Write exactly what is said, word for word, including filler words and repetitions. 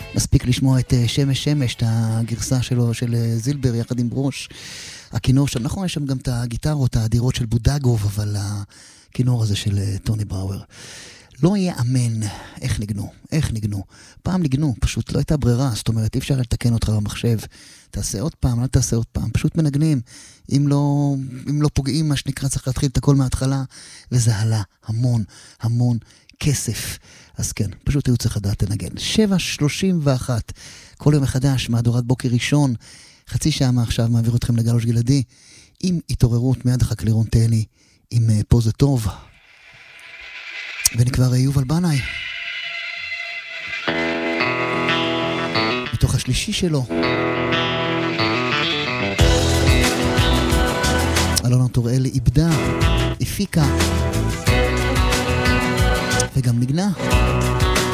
מספיק לשמוע את שמש שמש, את הגרסה שלו של זילבר יחד עם ברוש. הכינור שם, נכון, יש שם גם את הגיטרות האדירות של בודגוב, אבל הכינור הזה של טוני בראואר. לא יהיה אמן, איך נגנו, איך נגנו. פעם נגנו, פשוט לא הייתה ברירה, זאת אומרת, אי אפשר לתקן אותך במחשב. תעשה עוד פעם, לא תעשה עוד פעם, פשוט מנגנים. אם לא, אם לא פוגעים, מה שנקרא, צריך להתחיל את הכל מההתחלה, וזה עלה המון, המון כסף. אז כן, פשוט היו צריך לדעת לנגן. שבע שלושים ואחת, כל יום מחדש, מהדורת בוקר ראשון, חצי שעה מעכשיו מעביר אתכם לגלוש גלעדי, עם התעוררות מיד אחר לירון תהני, עם פה זה טוב. ונקבר יובל בנאי מתוך השלישי שלו, אלונה טוראל איבדה, הפיקה וגם נגנה.